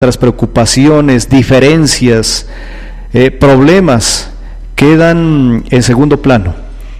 nuestras preocupaciones, diferencias, problemas quedan en segundo plano.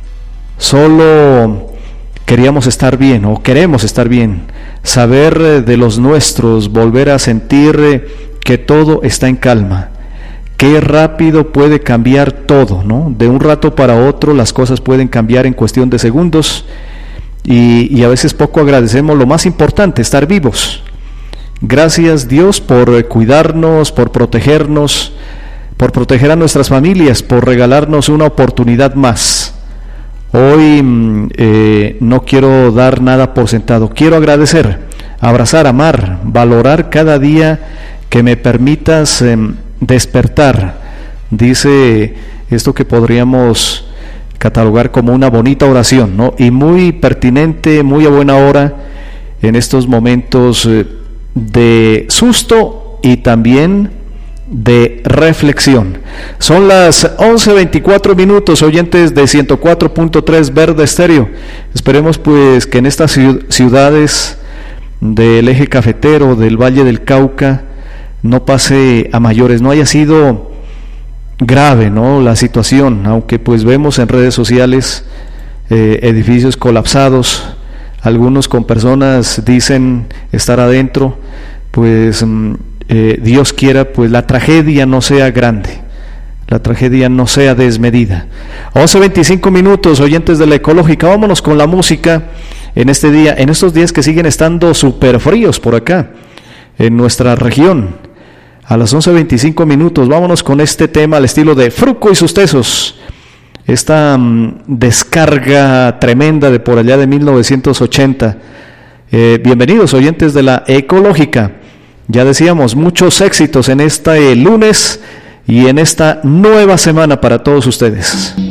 Solo queríamos estar bien o queremos estar bien, saber de los nuestros, volver a sentir que todo está en calma. Qué rápido puede cambiar todo, ¿no? De un rato para otro las cosas pueden cambiar en cuestión de segundos y a veces poco agradecemos lo más importante, estar vivos. Gracias Dios por cuidarnos, por protegernos, por proteger a nuestras familias, por regalarnos una oportunidad más. Hoy no quiero dar nada por sentado, quiero agradecer, abrazar, amar, valorar cada día que me permitas despertar. Dice esto que podríamos catalogar como una bonita oración, ¿no? Y muy pertinente, muy a buena hora en estos momentos de susto y también de reflexión. Son las 11:24 oyentes de 104.3 Verde Estéreo. Esperemos pues que en estas ciudades del eje cafetero, del Valle del Cauca, no pase a mayores, no haya sido grave, ¿no?, la situación, aunque pues vemos en redes sociales edificios colapsados, algunos con personas dicen estar adentro. Pues Dios quiera pues la tragedia no sea grande, la tragedia no sea desmedida. 11:25 oyentes de la Ecológica. Vámonos con la música en este día, en estos días que siguen estando súper fríos por acá en nuestra región. A las 11:25 vámonos con este tema al estilo de Fruco y sus Tesos. Esta descarga tremenda de por allá de 1980. Bienvenidos oyentes de la Ecológica. Ya decíamos, muchos éxitos en este lunes y en esta nueva semana para todos ustedes.